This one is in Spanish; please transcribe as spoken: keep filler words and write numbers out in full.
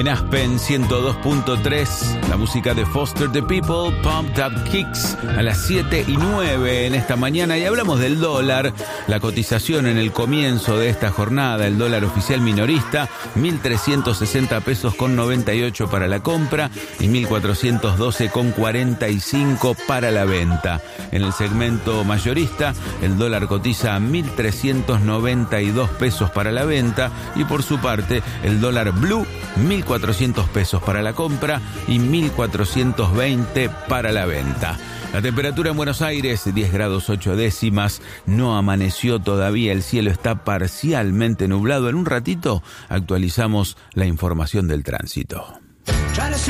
En Aspen ciento dos punto tres, la música de Foster the People, Pumped Up Kicks, a las siete y nueve en esta mañana. Y hablamos del dólar, la cotización en el comienzo de esta jornada, el dólar oficial minorista, mil trescientos sesenta pesos con noventa y ocho para la compra y mil cuatrocientos doce con cuarenta y cinco para la venta. En el segmento mayorista, el dólar cotiza a mil trescientos noventa y dos pesos para la venta y por su parte, el dólar blue, mil cuatrocientos pesos para la compra y mil cuatrocientos veinte para la venta. La temperatura en Buenos Aires, diez grados ocho décimas, no amaneció todavía, el cielo está parcialmente nublado. En un ratito actualizamos la información del tránsito.